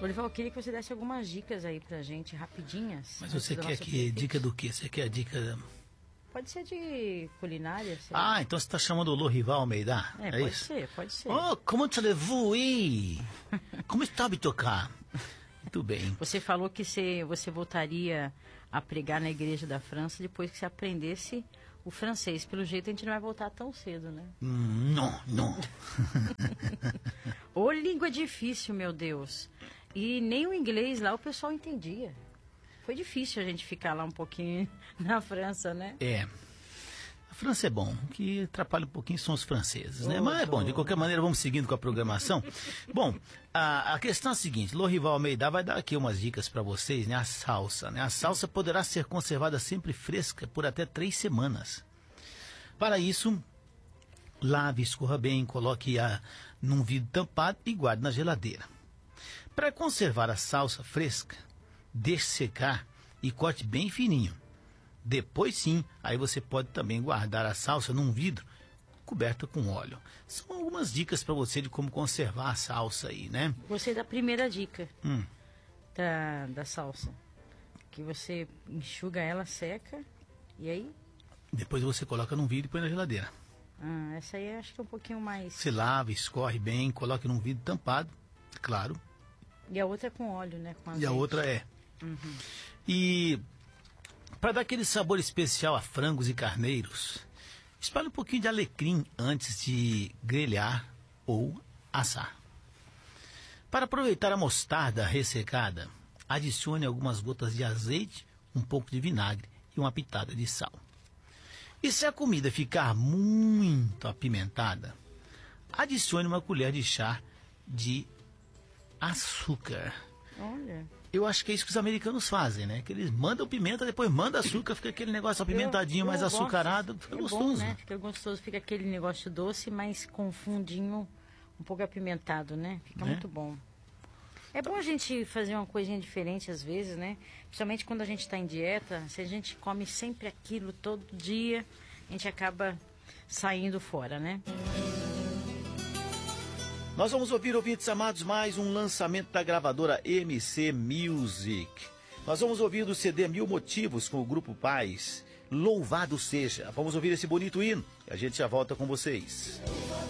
Olival, eu queria que você desse algumas dicas aí pra gente, rapidinhas. Mas você quer que dica do quê? Você quer a dica... Pode ser de culinária. Sei. Então você está chamando o Lorival Almeida? Pode isso? Pode ser. Oh, como te levou aí? Como está, Bitocar? Muito bem. Você falou que você voltaria a pregar na igreja da França depois que você aprendesse o francês. Pelo jeito a gente não vai voltar tão cedo, né? Não. Ô, língua difícil, meu Deus. E nem o inglês lá o pessoal entendia. Foi difícil a gente ficar lá um pouquinho na França, né? A França é bom, o que atrapalha um pouquinho são os franceses, né? Mas é bom, de qualquer maneira vamos seguindo com a programação. Bom, a questão é a seguinte, Lorival Almeida vai dar aqui umas dicas para vocês, né? A salsa, né? A salsa poderá ser conservada sempre fresca por até 3 semanas. Para isso, lave, escorra bem, coloque-a num vidro tampado e guarde na geladeira. Para conservar a salsa fresca, deixe secar e corte bem fininho. Depois sim, aí você pode também guardar a salsa num vidro coberta com óleo. São algumas dicas para você de como conservar a salsa aí, né? Gostei da primeira dica da salsa. Que você enxuga ela, seca e aí? Depois você coloca num vidro e põe na geladeira. Essa aí acho que é um pouquinho mais... Você lava, escorre bem, coloque num vidro tampado, claro. E a outra é com óleo, né? Com azeite. E a outra é. E para dar aquele sabor especial a frangos e carneiros, espalhe um pouquinho de alecrim antes de grelhar ou assar. Para aproveitar a mostarda ressecada, adicione algumas gotas de azeite, um pouco de vinagre e uma pitada de sal. E se a comida ficar muito apimentada, adicione uma colher de chá de açúcar. Olha. Eu acho que é isso que os americanos fazem, né? Que eles mandam pimenta, depois mandam açúcar, fica aquele negócio apimentadinho, mais açucarado, fica gostoso. Bom, né? Fica gostoso, fica aquele negócio doce, mas com fundinho um pouco apimentado, né? Fica muito bom. É bom a gente fazer uma coisinha diferente às vezes, né? Principalmente quando a gente está em dieta, se a gente come sempre aquilo todo dia, a gente acaba saindo fora, né? Nós vamos ouvir, ouvintes amados, mais um lançamento da gravadora MC Music. Nós vamos ouvir do CD Mil Motivos com o Grupo Paz, Louvado Seja. Vamos ouvir esse bonito hino e a gente já volta com vocês.